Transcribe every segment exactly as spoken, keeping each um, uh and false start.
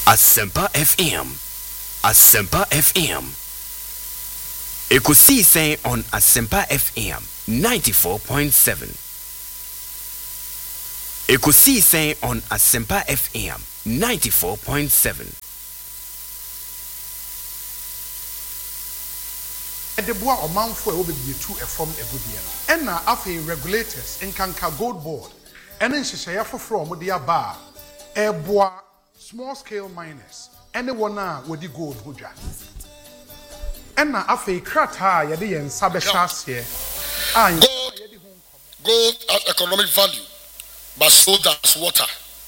Asempa F M. Asempa F M. Ekusi say on Asempa F M ninety-four point seven. Ekusi say on Asempa F M ninety-four point seven. The boy or man for will be two a form a good year. And now after regulators in Kanka Gold Board, and then she say from the bar, a boy small scale miners, and the one now with the gold hoja. And now after crata yadi and sabeshas here, gold, gold has economic value, but sold as water,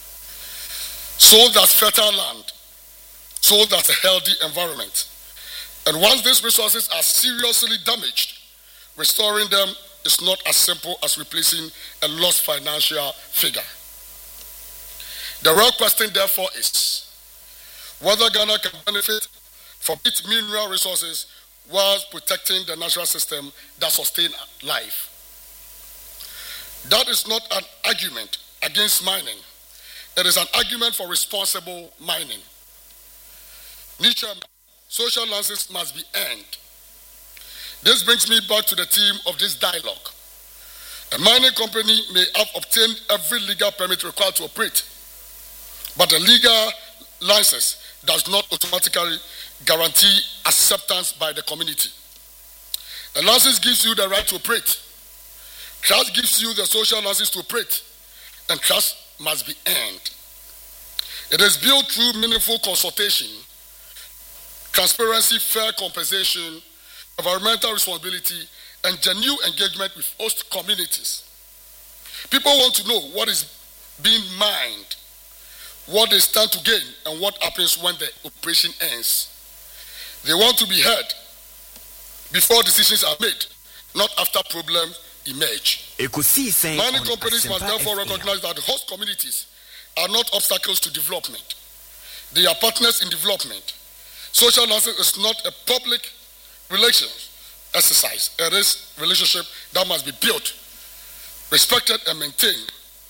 sold as fertile land, sold as a healthy environment. And once these resources are seriously damaged, restoring them is not as simple as replacing a lost financial figure. The real question, therefore, is whether Ghana can benefit from its mineral resources while protecting the natural system that sustains life. That is not an argument against mining. It is an argument for responsible mining. Nietzsche. Social license must be earned. This brings me back to the theme of this dialogue. A mining company may have obtained every legal permit required to operate, but a legal license does not automatically guarantee acceptance by the community. A license gives you the right to operate. Trust gives you the social license to operate, and trust must be earned. It is built through meaningful consultation, transparency, fair compensation, environmental responsibility, and genuine engagement with host communities. People want to know what is being mined, what they stand to gain, and what happens when the operation ends. They want to be heard before decisions are made, not after problems emerge. Mining companies must therefore recognize that the host communities are not obstacles to development. They are partners in development. Social license is not a public relations exercise. It is a relationship that must be built, respected, and maintained.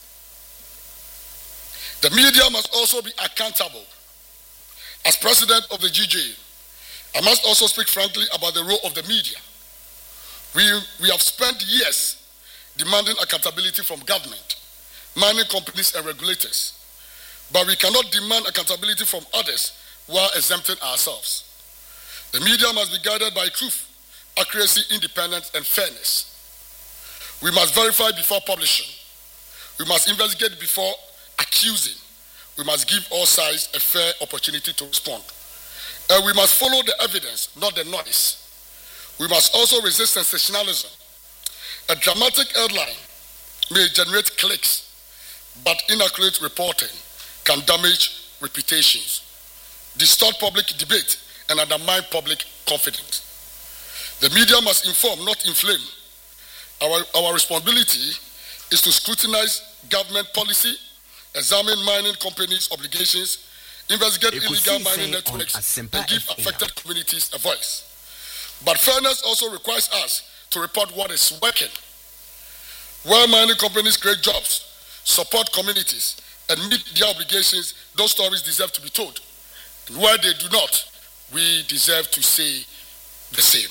The media must also be accountable. As president of the G J, I must also speak frankly about the role of the media. We, we have spent years demanding accountability from government, mining companies, and regulators. But we cannot demand accountability from others while exempting ourselves. The media must be guided by truth, accuracy, independence, and fairness. We must verify before publishing. We must investigate before accusing. We must give all sides a fair opportunity to respond. And we must follow the evidence, not the noise. We must also resist sensationalism. A dramatic headline may generate clicks, but inaccurate reporting can damage reputations, distort public debate, and undermine public confidence. The media must inform, not inflame. Our, our responsibility is to scrutinize government policy, examine mining companies' obligations, investigate illegal mining networks, and give affected communities a voice. But fairness also requires us to report what is working. Where mining companies create jobs, support communities, and meet their obligations, those stories deserve to be told. And where they do not, we deserve to say the same.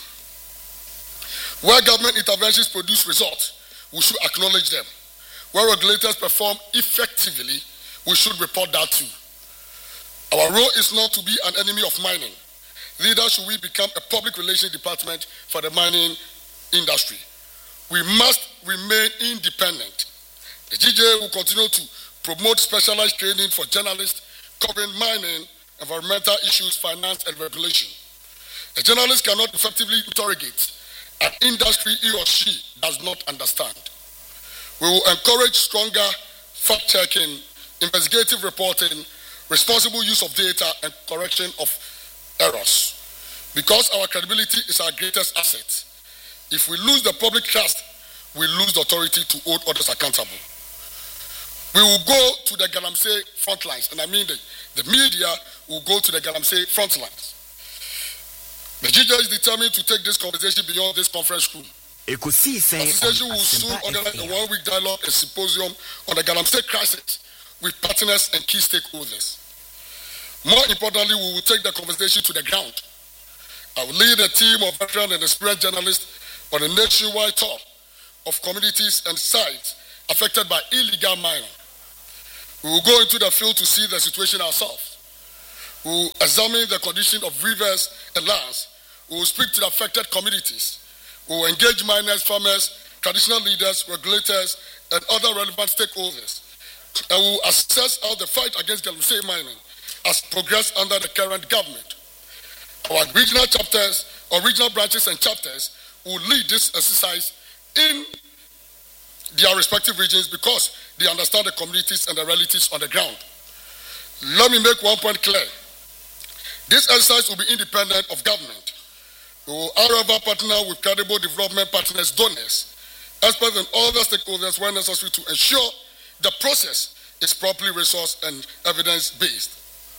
Where government interventions produce results, we should acknowledge them. Where regulators perform effectively, we should report that too. Our role is not to be an enemy of mining. Neither should we become a public relations department for the mining industry. We must remain independent. The G J will continue to promote specialized training for journalists covering mining, environmental issues, finance, and regulation. A journalist cannot effectively interrogate an industry he or she does not understand. We will encourage stronger fact-checking, investigative reporting, responsible use of data, and correction of errors. Because our credibility is our greatest asset. If we lose the public trust, we lose the authority to hold others accountable. We will go to the Galamsey front lines, and I mean the, the media will go to the Galamsey front lines. The G J is determined to take this conversation beyond this conference room. The association will soon organize a one-week dialogue and symposium on the Galamsey crisis with partners and key stakeholders. More importantly, we will take the conversation to the ground. I will lead a team of veteran and experienced journalists on a nationwide tour of communities and sites affected by illegal mining. We will go into the field to see the situation ourselves. We will examine the condition of rivers and lands. We will speak to the affected communities. We will engage miners, farmers, traditional leaders, regulators, and other relevant stakeholders. And we will assess how the fight against Galamsey mining has progressed under the current government. Our regional chapters, or regional branches and chapters, will lead this exercise in their respective regions because they understand the communities and the realities on the ground. Let me make one point clear. This exercise will be independent of government. We will, however, partner with credible development partners, donors, experts, and other stakeholders where necessary to ensure the process is properly resourced and evidence-based.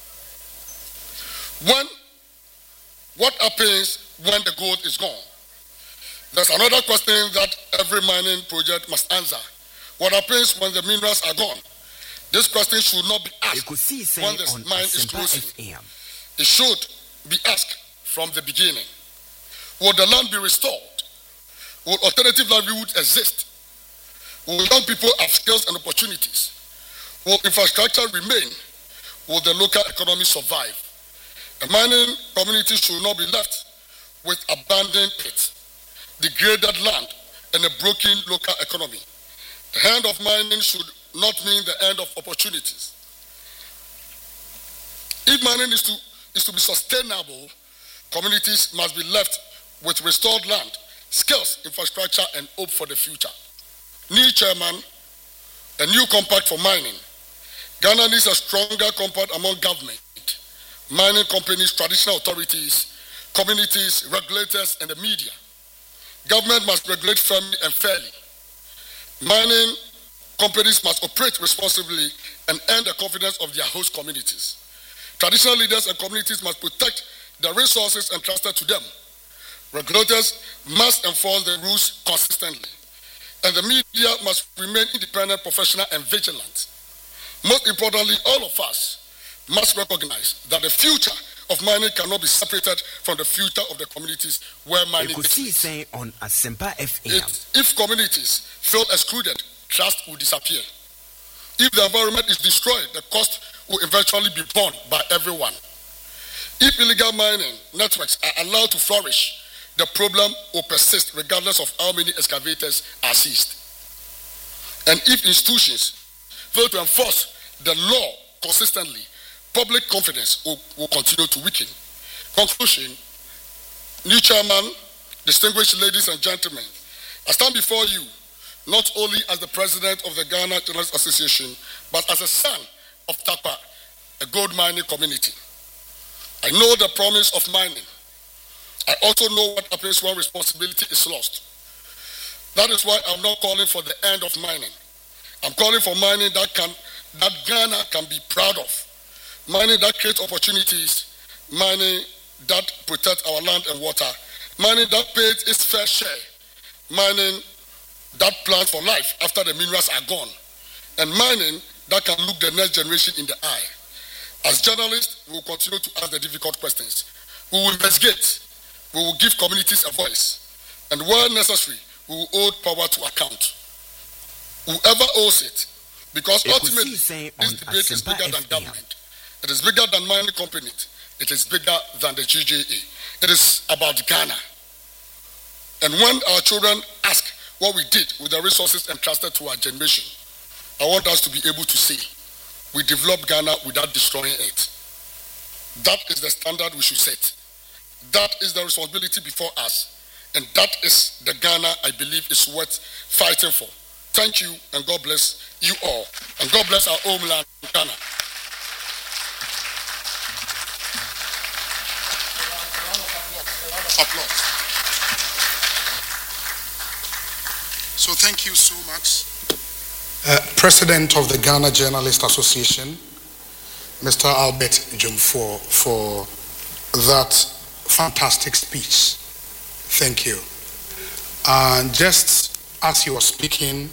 When, what happens when the gold is gone? There's another question that every mining project must answer. What happens when the minerals are gone? This question should not be asked when the mine is closing. It should be asked from the beginning. Will the land be restored? Will alternative livelihoods exist? Will young people have skills and opportunities? Will infrastructure remain? Will the local economy survive? The mining community should not be left with abandoned pits, degraded land, and a broken local economy. The end of mining should not mean the end of opportunities. If mining is to, is to be sustainable, communities must be left with restored land, skills, infrastructure, and hope for the future. New chairman, a new compact for mining. Ghana needs a stronger compact among government, mining companies, traditional authorities, communities, regulators, and the media. Government must regulate firmly and fairly. Mining companies must operate responsibly and earn the confidence of their host communities. Traditional leaders and communities must protect the resources entrusted to them. Regulators must enforce the rules consistently. And the media must remain independent, professional, and vigilant. Most importantly, all of us must recognize that the future of mining cannot be separated from the future of the communities where mining is. On Asempa F M. It, if communities feel excluded, trust will disappear. If the environment is destroyed, the cost will eventually be borne by everyone. If illegal mining networks are allowed to flourish, the problem will persist regardless of how many excavators are seized. And if institutions fail to enforce the law consistently, public confidence will, will continue to weaken. Conclusion, new chairman, distinguished ladies and gentlemen, I stand before you not only as the president of the Ghana Journalists Association, but as a son of Takwa, a gold mining community. I know the promise of mining. I also know what happens when responsibility is lost. That is why I'm not calling for the end of mining. I'm calling for mining that can, that Ghana can be proud of. Mining that creates opportunities, mining that protects our land and water, mining that pays its fair share, mining that plans for life after the minerals are gone, and mining that can look the next generation in the eye. As journalists, we will continue to ask the difficult questions. We will investigate. We will give communities a voice. And where necessary, we will hold power to account. Whoever owes it, because ultimately, this debate is bigger than government. It is bigger than mining companies. It is bigger than the G J A. It is about Ghana. And when our children ask what we did with the resources entrusted to our generation, I want us to be able to say, we developed Ghana without destroying it. That is the standard we should set. That is the responsibility before us. And that is the Ghana I believe is worth fighting for. Thank you, and God bless you all. And God bless our homeland, Ghana. Applause. So thank you so much, uh, President of the Ghana Journalists Association, Mister Albert Jumfor, for that fantastic speech. Thank you. And just as you were speaking,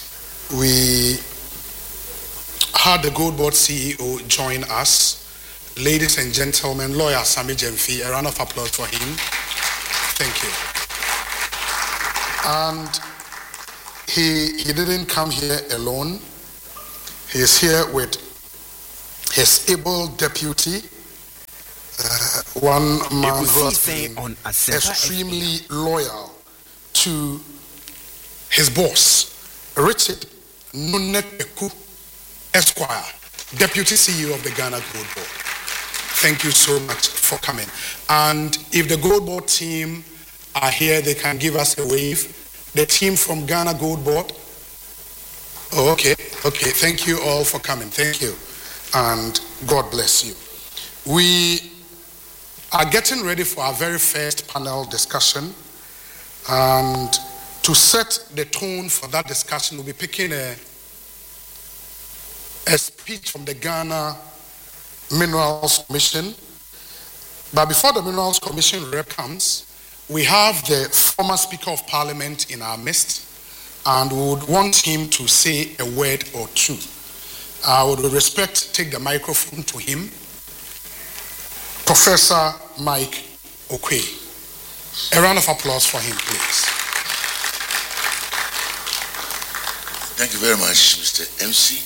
we had the Gold Board C E O join us, ladies and gentlemen, lawyer Sammy Gyamfi. A round of applause for him. Thank you. And he, he didn't come here alone. He is here with his able deputy, uh, one man who has been extremely loyal to his boss, Richard Nunepeku Esquire, Deputy C E O of the Ghana Gold Board. Thank you so much for coming. And if the Gold Board team are here, they can give us a wave. The team from Ghana Gold Board. Oh, okay, okay. Thank you all for coming. Thank you. And God bless you. We are getting ready for our very first panel discussion. And to set the tone for that discussion, we'll be picking a, a speech from the Ghana Minerals Commission. But before the Minerals Commission rep comes, we have the former Speaker of Parliament in our midst, and we would want him to say a word or two. I would with respect take the microphone to him. Professor Mike Oquaye. A round of applause for him, please. Thank you very much, Mister M C.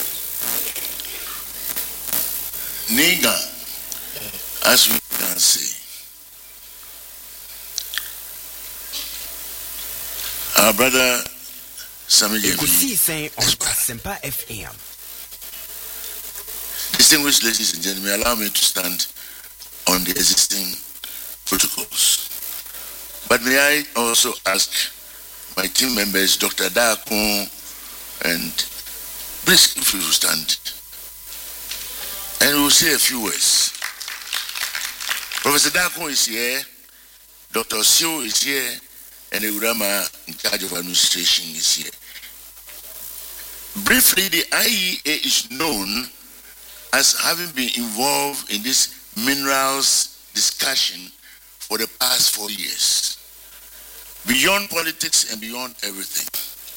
Niga, as we can say, our brother Sammy Gyamfi, distinguished ladies and gentlemen, allow me to stand on the existing protocols. But may I also ask my team members, Doctor Dakun, and please, if you will stand, and we'll say a few words. Professor Dakun is here, Doctor Sio is here, and the Urama in charge of administration is here. Briefly, the I E A is known as having been involved in this minerals discussion for the past four years, beyond politics and beyond everything.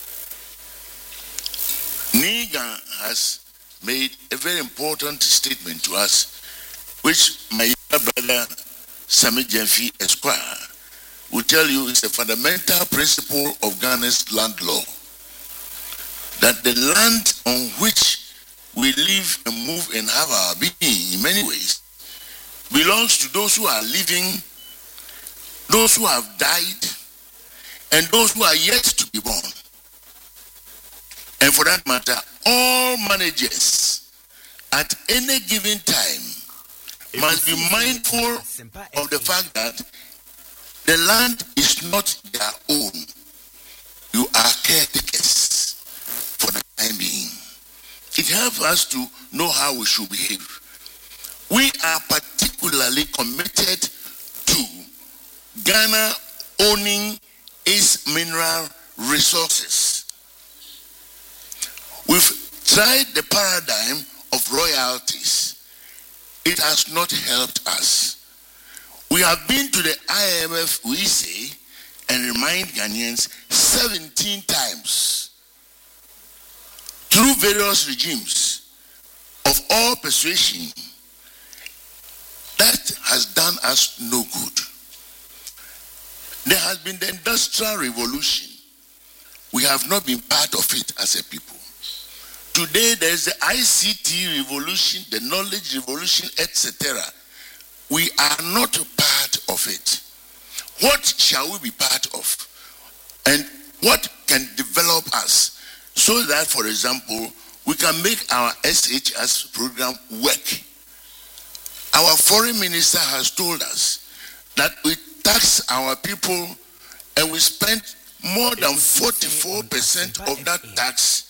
NIGA has made a very important statement to us, which my younger brother Sammy Gyamfi Esquire will tell you is a fundamental principle of Ghana's land law, that the land on which we live and move and have our being in many ways belongs to those who are living, those who have died, and those who are yet to be born. And for that matter, all managers at any given time must be mindful of the fact that the land is not their own. You are caretakers for the time being. It helps us to know how we should behave. We are particularly committed to Ghana owning its mineral resources. We've tried the paradigm of royalties. It has not helped us. We have been to the I M F, we say, and remind Ghanaians seventeen times through various regimes of all persuasion. That has done us no good. There has been the Industrial Revolution. We have not been part of it as a people. Today there is the I C T revolution, the knowledge revolution, et cetera. We are not a part of it. What shall we be part of? And what can develop us so that, for example, we can make our S H S program work? Our foreign minister has told us that we tax our people and we spend more than forty-four percent of that tax,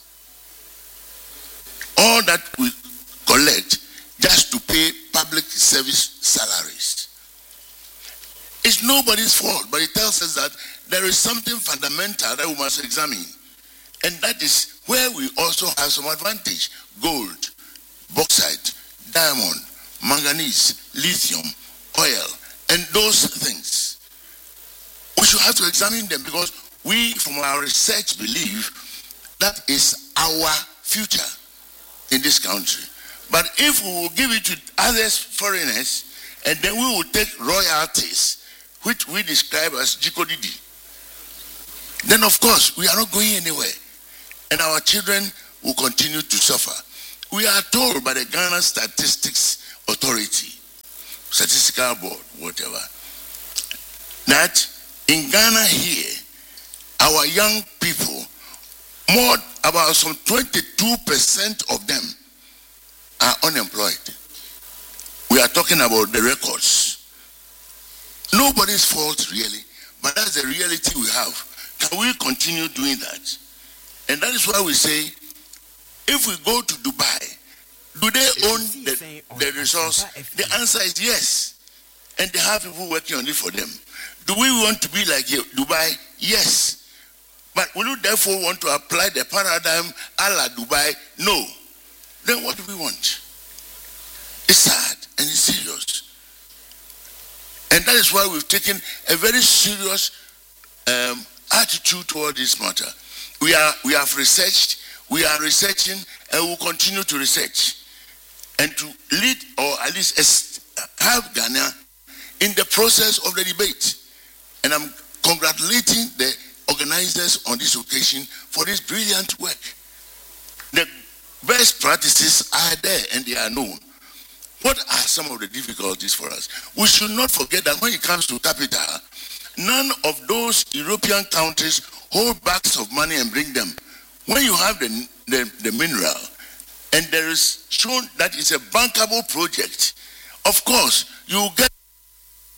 all that we collect, just to pay public service salaries. It's nobody's fault, but it tells us that there is something fundamental that we must examine. And that is where we also have some advantage. Gold, bauxite, diamond, manganese, lithium, oil, and those things. We should have to examine them because we, from our research, believe that is our future in this country. But if we will give it to others, foreigners, and then we will take royalties, which we describe as jikodidi, then of course we are not going anywhere. And our children will continue to suffer. We are told by the Ghana Statistics Authority, Statistical Board, whatever, that in Ghana here, our young people, more about some twenty-two percent of them are unemployed. We are talking about the records. Nobody's fault really, but that's the reality we have. Can we continue doing that? And that is why we say, if we go to Dubai, do they own the, the resource? The answer is yes. And they have people working on it for them. Do we want to be like Dubai? Yes. But will you therefore want to apply the paradigm a la Dubai? No. Then what do we want? It's sad and it's serious. And that is why we've taken a very serious um, attitude toward this matter. We are we have researched, we are researching, and will continue to research, and to lead or at least have Ghana in the process of the debate. And I'm congratulating the organizers on this occasion for this brilliant work. The best practices are there and they are known. What are some of the difficulties for us? We should not forget that when it comes to capital, none of those European countries hold bags of money and bring them. When you have the, the, the mineral, and there is shown that it's a bankable project, of course, you get